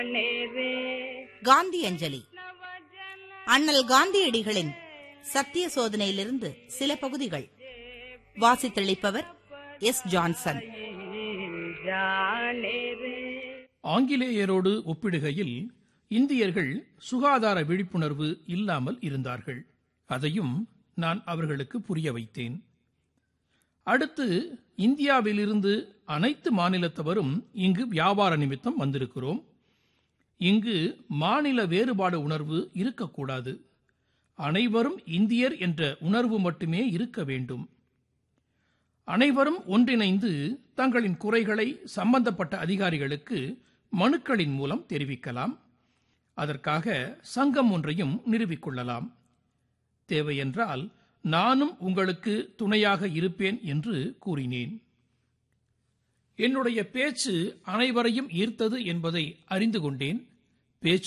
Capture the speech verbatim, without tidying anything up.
காந்தி அஞ்சலி. அண்ணல் காந்தியடிகளின் சத்திய சோதனையிலிருந்து சில பகுதிகள். வாசித்தளிப்பவர் எஸ். ஜான்சன். ஆங்கிலேயரோடு ஒப்பிடுகையில் இந்தியர்கள் சுகாதார விழிப்புணர்வு இல்லாமல் இருந்தார்கள். அதையும் நான் அவர்களுக்கு புரிய வைத்தேன். அடுத்து, இந்தியாவிலிருந்து அனைத்து மாநிலத்தவரும் இங்கு வியாபார நிமித்தம் வந்திருக்கிறோம். இங்கு மாநில வேறுபாடு உணர்வு இருக்கக்கூடாது. அனைவரும் இந்தியர் என்ற உணர்வு மட்டுமே இருக்க வேண்டும். அனைவரும் ஒன்றிணைந்து தங்களின் குறைகளை சம்பந்தப்பட்ட அதிகாரிகளுக்கு மனுக்களின் மூலம் தெரிவிக்கலாம். அதற்காக சங்கம் ஒன்றையும் நிறுவிக்கொள்ளலாம். தேவையென்றால் நானும் உங்களுக்கு துணையாக இருப்பேன் என்று கூறினேன். என்னுடைய பேச்சு அனைவரையும் ஈர்த்தது என்பதை அறிந்து கொண்டேன்.